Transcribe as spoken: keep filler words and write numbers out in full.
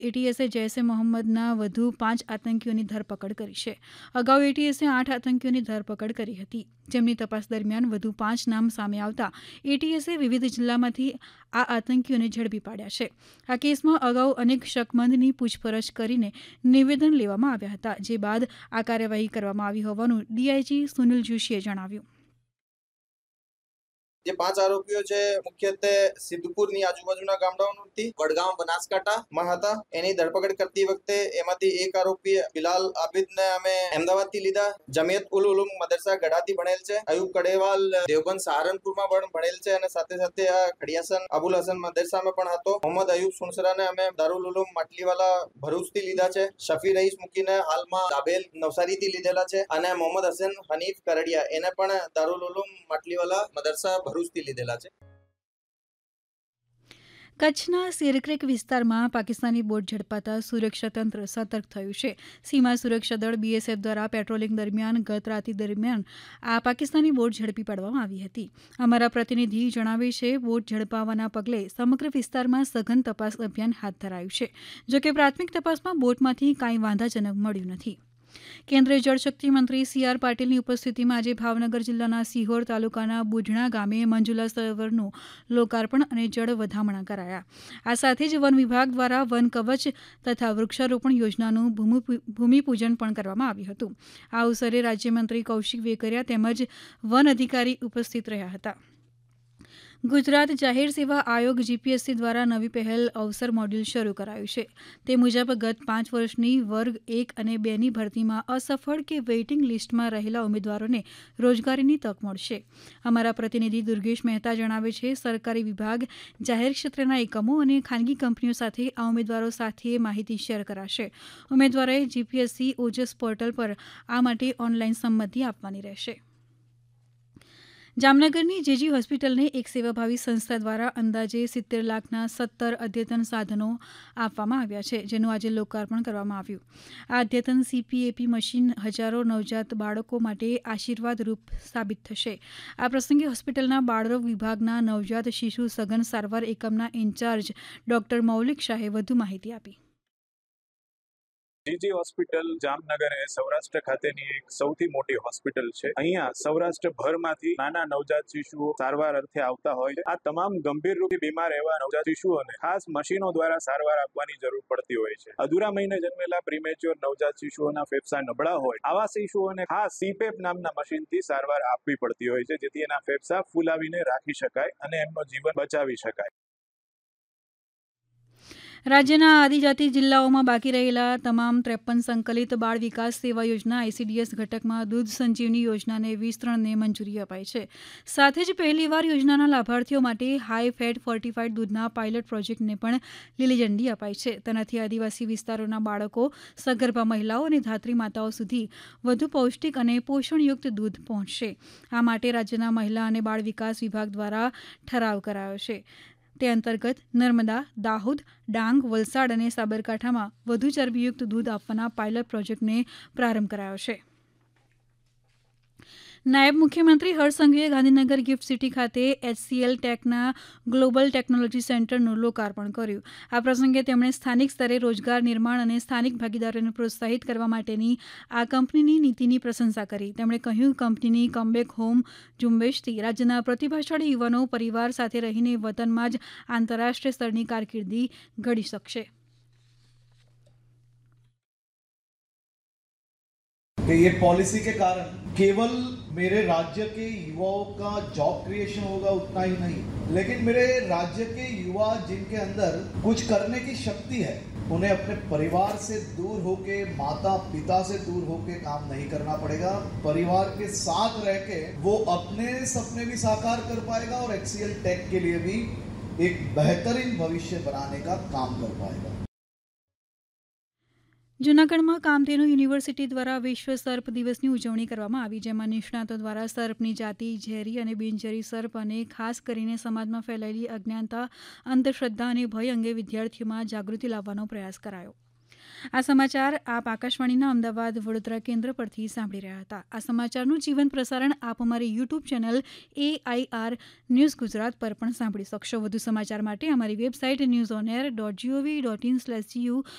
એટીએસે જૈશે મોહમ્મદના વધુ પાંચ આતંકીઓની ધરપકડ કરી છે. અગાઉ એટીએસે આઠ આતંકીઓની ધરપકડ કરી હતી, જેમની તપાસ દરમિયાન વધુ પાંચ નામ સામે આવતા એટીએસે વિવિધ જિલ્લામાંથી આ આતંકીઓને ઝડપી પાડ્યા છે. આ કેસમાં અગાઉ અનેક શકમંદની પૂછપરછ કરીને નિવેદન લેવામાં આવ્યા હતા, જે બાદ આ કાર્યવાહી કરવામાં આવી હોવાનું ડીઆઈજી સુનિલ જોશીએ જણાવ્યું. જે પાંચ આરોપીઓ છે મુખ્યત્વે સિદ્ધપુરની આજુબાજુના ગામડાઓથી વડગામ બનાસકાંઠામાં હતા. એની ધરપકડ કરતી વખતે એમાંથી એક આરોપી બિલાલ આબિદને અમે અમદાવાદથી લીધા. જમિયત ઉલ ઉલુમ મદરસા ગઢાથી ભણેલ છે. અયુબ કડેવાલ દેવબંધ સહારનપુરમાં પણ ભણેલ છે અને સાથે સાથે આ ખડિયાસન અબુલ હસન મદરસામાં પણ હતો. મોહમ્મદ અયુબ સુનસરાને અમે દારુલ ઉલુમ માટલીવાલા ભરૂચથી લીધા છે. શફી રઈસ મૂકીને હાલમાં દાબેલ નવસારીથી લીધેલા છે અને મોહમ્મદ હસન હનીફ કરડિયા એને પણ દારુલ ઉલુમ માટલીવાલા મદરસા ભરૂચથી લીધેલા છે. કચ્છના સિરક્રીક વિસ્તારમાં પાકિસ્તાની બોટ ઝડપાતા સુરક્ષા તંત્ર સતર્ક થયું છે. સીમા સુરક્ષા દળ બીએસએફ દ્વારા પેટ્રોલિંગ દરમિયાન ગત રાત્રિ દરમિયાન આ પાકિસ્તાની બોટ ઝડપી પાડવામાં આવી હતી. અમારા પ્રતિનિધિ જણાવે છે, બોટ ઝડપાવાના પગલે સમગ્ર વિસ્તારમાં સઘન તપાસ અભિયાન હાથ ધરાયું છે. જોકે પ્રાથમિક તપાસમાં બોટમાંથી કાંઈ વાંધાજનક મળ્યું નથી. કેન્દ્રીય જળશક્તિ મંત્રી સી આર પાટીલની ઉપસ્થિતિમાં આજે ભાવનગર જિલ્લાના સિહોર તાલુકાના બુઢણા ગામે મંજુલા સરોવરનું લોકાર્પણ અને જળ વધામણા કરાયા. આ સાથે જ વન વિભાગ દ્વારા વન કવચ તથા વૃક્ષારોપણ યોજનાનું ભૂમિપૂજન પણ કરવામાં આવ્યું હતું. આ અવસરે રાજ્યમંત્રી કૌશિક વેકરિયા તેમજ વન અધિકારી ઉપસ્થિત રહ્યા હતા. ગુજરાત જાહેર સેવા આયોગ જીપીએસસી દ્વારા નવી પહેલ અવસર મોડ્યુલ શરૂ કરાયું છે. તે મુજબ ગત પાંચ વર્ષની વર્ગ એક અને બેની ભરતીમાં અસફળ કે વેઇટિંગ લિસ્ટમાં રહેલા ઉમેદવારોને રોજગારીની તક મળશે. અમારા પ્રતિનિધિ દુર્ગેશ મહેતા જણાવે છે, સરકારી વિભાગ, જાહેર ક્ષેત્રના એકમો અને ખાનગી કંપનીઓ સાથે આ ઉમેદવારો સાથે માહિતી શેર કરાશે. ઉમેદવારોએ જીપીએસસી ઓજસ પોર્ટલ પર આ માટે ઓનલાઈન સંમતિ આપવાની રહેશે. જામનગરની જેજી હોસ્પિટલને એક સેવાભાવી સંસ્થા દ્વારા અંદાજે સિત્તેર લાખના સત્તર અદ્યતન સાધનો આપવામાં આવ્યા છે, જેનું આજે લોકાર્પણ કરવામાં આવ્યું. આ અદ્યતન સીપીએપી મશીન હજારો નવજાત બાળકો માટે આશીર્વાદરૂપ સાબિત થશે. આ પ્રસંગે હોસ્પિટલના બાળરોગ વિભાગના નવજાત શિશુ સઘન સારવાર એકમના ઇન્ચાર્જ ડોક્ટર મૌલિક શાહે વધુ માહિતી આપી. જીજી હોસ્પિટલ જામનગર એ સૌરાષ્ટ્ર ખાતેની એક સૌથી મોટી હોસ્પિટલ છે. અહીંયા સૌરાષ્ટ્રભરમાંથી નાના નવજાત શિશુઓ સારવાર અર્થે આવતા હોય છે. આ તમામ ગંભીર રૂપે બીમાર એવા નવજાત શિશુઓને ખાસ મશીનો દ્વારા સારવાર આપવાની જરૂર પડતી હોય છે. અધૂરા મહિને જન્મેલા પ્રીમેચ્યોર નવજાત શિશુઓના ફેફસા નબળા હોય, આવા શિશુઓને ખાસ સીપેપ નામના મશીનથી સારવાર આપવી પડતી હોય છે, જેથી એના ફેફસા ફૂલાવીને રાખી શકાય અને એમનો જીવન બચાવી શકાય. રાજ્યના આદિજાતિ જિલ્લાઓમાં બાકી રહેલા તમામ ત્રેપન સંકલિત બાળ વિકાસ સેવા યોજના આઈસીડીએસ ઘટકમાં દૂધ સંજીવની યોજનાને વિસ્તરણને મંજૂરી અપાઈ છે. સાથે જ પહેલીવાર યોજનાના લાભાર્થીઓ માટે હાઈ ફેટ ફોર્ટિફાઈડ દૂધના પાયલટ પ્રોજેક્ટને પણ લીલી ઝંડી અપાઈ છે. તેનાથી આદિવાસી વિસ્તારોના બાળકો, સગર્ભા મહિલાઓ અને ધાત્રી માતાઓ સુધી વધુ પૌષ્ટિક અને પોષણયુક્ત દૂધ પહોંચશે. આ માટે રાજ્યના મહિલા અને બાળ વિકાસ વિભાગ દ્વારા ઠરાવ કરાયો છે. તે અંતર્ગત નર્મદા, દાહોદ, ડાંગ, વલસાડ અને સાબરકાંઠામાં વધુ ચરબીયુક્ત દૂધ આપવાના પાયલટ પ્રોજેક્ટને પ્રારંભ કરાયો છે. નાયબ મુખ્યમંત્રી હર્ષ સંઘવીએ ગાંધીનગર ગિફ્ટ સિટી ખાતે એચસીએલ ટેકના ગ્લોબલ ટેકનોલોજી સેન્ટરનું લોકાર્પણ કર્યું. આ પ્રસંગે તેમણે સ્થાનિક સ્તરે રોજગાર નિર્માણ અને સ્થાનિક ભાગીદારોને પ્રોત્સાહિત કરવા માટેની આ કંપનીની નીતિની પ્રશંસા કરી. તેમણે કહ્યું, કંપનીની કમબેક હોમ ઝુંબેશથી રાજ્યના પ્રતિભાશાળી યુવાનો પરિવાર સાથે રહીને વતનમાં જ આંતરરાષ્ટ્રીય સ્તરની કારકિર્દી ઘડી શકશે. कि ये पॉलिसी के कारण केवल मेरे राज्य के युवाओं का जॉब क्रिएशन होगा उतना ही नहीं, लेकिन मेरे राज्य के युवा जिनके अंदर कुछ करने की शक्ति है, उन्हें अपने परिवार से दूर होके, माता पिता से दूर होके काम नहीं करना पड़ेगा. परिवार के साथ रह के वो अपने सपने भी साकार कर पाएगा और एक्सीएल टेक के लिए भी एक बेहतरीन भविष्य बनाने का काम कर पाएगा. જૂનાગઢમાં કામધેનુ યુનિવર્સિટી દ્વારા વિશ્વ સર્પ દિવસની ઉજવણી કરવામાં આવી, જેમાં નિષ્ણાતો દ્વારા સર્પની જાતિ, ઝેરી અને બિનઝેરી સર્પ અને ખાસ કરીને સમાજમાં ફેલાયેલી અજ્ઞાનતા, અંધશ્રદ્ધા અને ભય અંગે વિદ્યાર્થીઓમાં જાગૃતિ લાવવાનો પ્રયાસ કરાયો. આ સમાચાર આપ આકાશવાણીના અમદાવાદ વડોદરા કેન્દ્ર પરથી સાંભળી રહ્યા હતા. આ સમાચારનું જીવંત પ્રસારણ આપ અમારી YouTube channel AIR news Gujarat પર પણ સાંભળી શકશો. વધુ સમાચાર માટે અમારી website news on air dot GOV dot in slash GU